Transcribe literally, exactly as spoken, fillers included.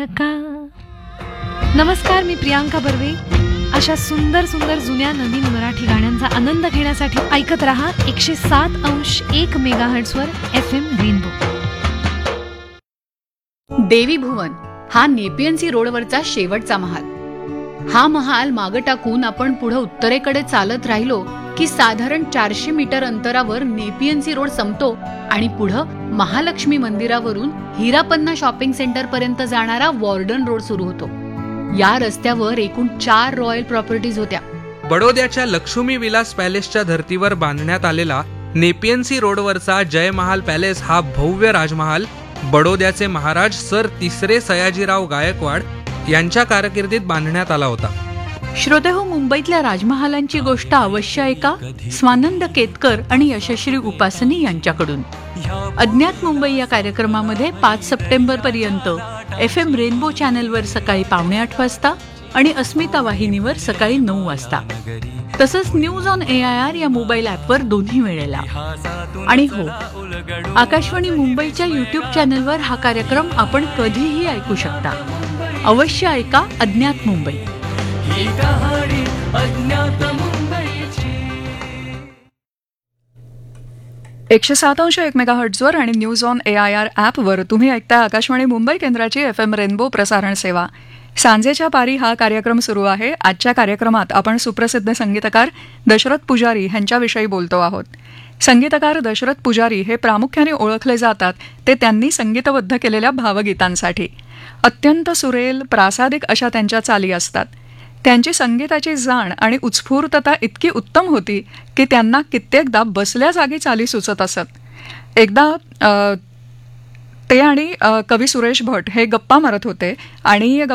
का नमस्कार, मी प्रियांका बर्वे. अशा सुंदर सुंदर जुन्या नवीन मराठी गाण्यांचा आनंद घेण्यासाठी ऐकत रहा एकशे सात अंश एक मेगाहर्ट्झवर एफ एम रेनबो. देवी भुवन हा नेपियन सी रोडवरचा शेवटचा महाल. हा महाल मागं टाकून आपण पुढे उत्तरेकडे चालत राहिलो की साधारण चारशे मीटर अंतरावर नेपियन सी रोड संपतो आणि पुढं महालक्ष्मी मंदिरावरून हिरापन्ना शॉपिंग सेंटर पर्यंत जाणारा वॉर्डन रोड सुरू होतो. या रस्त्यावर एकूण चार रॉयल प्रॉपर्टीज होत्या. बडोद्याच्या लक्ष्मी विलास पॅलेसच्या धर्तीवर बांधण्यात आलेला नेपियन सी रोडवरचा जय महाल पॅलेस हा भव्य राजमहाल बडोद्याचे महाराज सर तिसरे सयाजीराव गायकवाड यांच्या कारकिर्दीत बांधण्यात आला होता. श्रोतेहो, मुंबईतल्या राजमहालांची गोष्ट अवश्य ऐका स्वानंद केतकर आणि यशश्री उपासनी यांच्याकडून. अज्ञात मुंबई या कार्यक्रमामध्ये पाच सप्टेंबर पर्यंत एफ एम रेनबो चॅनलवर सकाळी पावणे आठ वाजता आणि अस्मिता वाहिनीवर सकाळी नऊ वाजता, तसंच news on A I R या मोबाईल ॲपवर दोन्ही वेळेला. आणि हो, आकाशवाणी मुंबईच्या युट्यूब चॅनलवर हा कार्यक्रम आपण कधीही ऐकू शकता. अवश्य ऐका अज्ञात मुंबई. एकशे सात अंश एक मेगाहर्ट्झवर आणि news on A I R ॲपवर तुम्ही ऐकता आकाशवाणी मुंबई केंद्राची एफ एम रेनबो प्रसारण सेवा. सांजेच्या पारी हा कार्यक्रम सुरू आहे. आजच्या कार्यक्रमात आपण सुप्रसिद्ध संगीतकार दशरथ पुजारी यांच्याविषयी बोलतो आहोत. संगीतकार दशरथ पुजारी हे प्रामुख्याने ओळखले जातात ते त्यांनी संगीतबद्ध केलेल्या भावगीतांसाठी. अत्यंत सुरेल, प्रासादिक अशा त्यांच्या चाली असतात. त्यांची संगीताची जाण आणि उत्स्फूर्तता इतकी उत्तम होती की त्यांना कित्येकदा बसल्या जागी चाली सुचत असत. एकदा ते आणि कवी सुरेश भट हे गप्पा मारत होते आणि